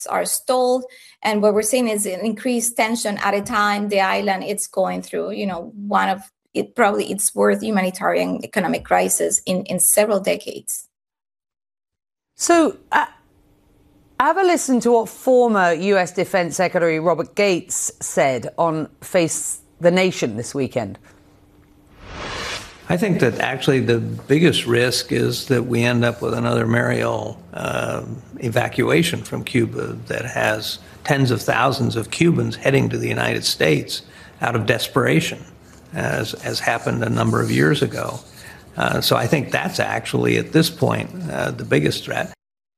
are stalled. And what we're seeing is an increased tension at a time the island it's going through, one of it probably its worst humanitarian economic crisis in several decades. So have a listen to what former U.S. Defense Secretary Robert Gates said on Face the Nation this weekend. I think that actually the biggest risk is that we end up with another Mariel evacuation from Cuba that has tens of thousands of Cubans heading to the United States out of desperation, as happened a number of years ago. So I think that's actually, at this point, the biggest threat.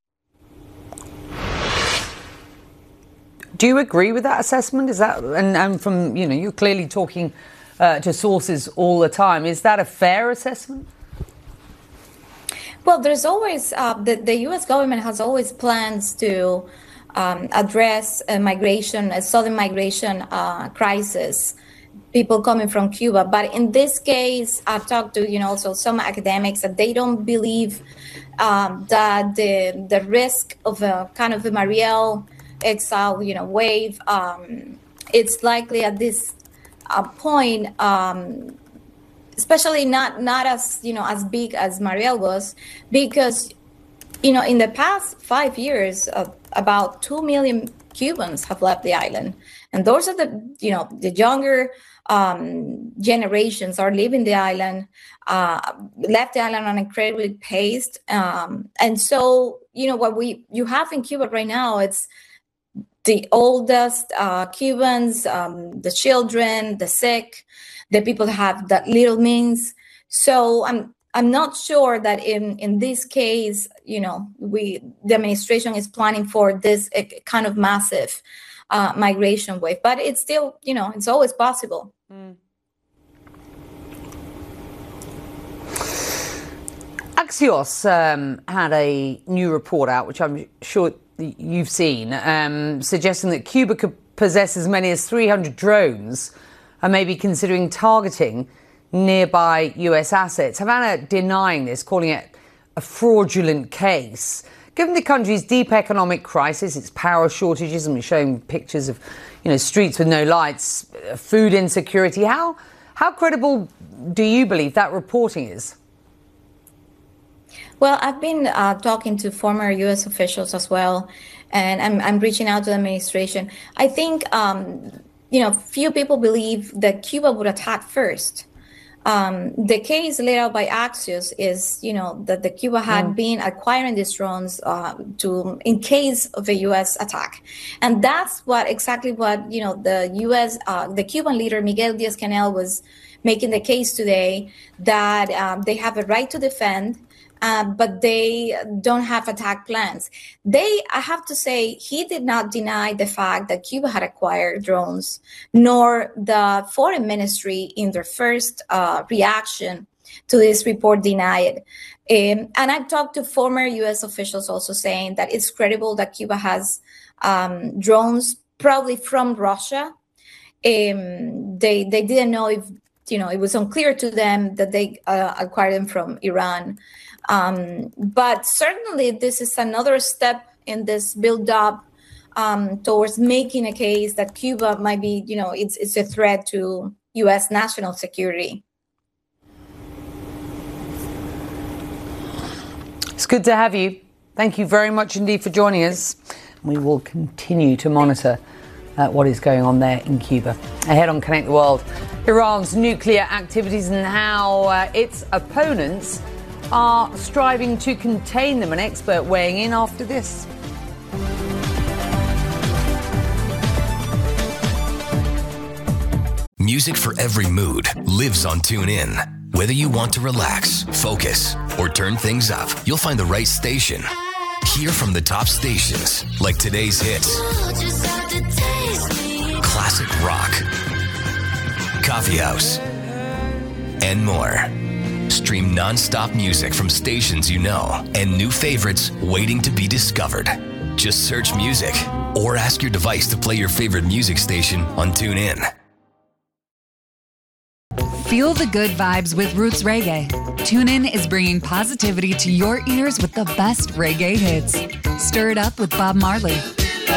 Do you agree with that assessment? Is that, and from, you're clearly talking to sources all the time. Is that a fair assessment? Well, there's always, the U.S. government has always plans to address a southern migration crisis, people coming from Cuba. But in this case, I've talked to, also some academics that they don't believe that the risk of a kind of a Mariel exile, wave, it's likely at this point, especially not as, as big as Mariel was, because, in the past 5 years, about 2 million Cubans have left the island. And those are the younger generations are leaving the island, left the island on incredibly pace. And so, what you have in Cuba right now, it's the oldest Cubans, the children, the sick, the people that have that little means. So I'm not sure that in this case, the administration is planning for this kind of massive migration wave, but it's still, it's always possible. Axios had a new report out, which I'm sure you've seen, suggesting that Cuba could possess as many as 300 drones and maybe considering targeting nearby US assets. Havana denying this, calling it a fraudulent case. Given the country's deep economic crisis, its power shortages, and we're showing pictures of, streets with no lights, food insecurity, how credible do you believe that reporting is? Well, I've been talking to former U.S. officials as well, and I'm reaching out to the administration. I think, few people believe that Cuba would attack first. The case laid out by Axios is, that the Cuba had been acquiring these drones in case of a U.S. attack. And that's exactly what, the U.S., the Cuban leader, Miguel Diaz-Canel, was making the case today that they have a right to defend, but they don't have attack plans. I have to say, he did not deny the fact that Cuba had acquired drones, nor the foreign ministry in their first reaction to this report denied it. And I've talked to former U.S. officials also saying that it's credible that Cuba has drones, probably from Russia. They didn't know if, it was unclear to them that they acquired them from Iran. But certainly this is another step in this build-up towards making a case that Cuba might be, it's a threat to U.S. national security. It's good to have you. Thank you very much indeed for joining us. We will continue to monitor what is going on there in Cuba. Ahead on Connect the World, Iran's nuclear activities and how its opponents are striving to contain them. An expert weighing in after this. Music for every mood lives on TuneIn. Whether you want to relax, focus, or turn things up, you'll find the right station. Hear from the top stations like today's hits, classic rock, coffee house, and more. Stream non-stop music from stations you know and new favorites waiting to be discovered. Just search music or ask your device to play your favorite music station on TuneIn. Feel the good vibes with Roots Reggae. TuneIn is bringing positivity to your ears with the best reggae hits. Stir it up with Bob Marley,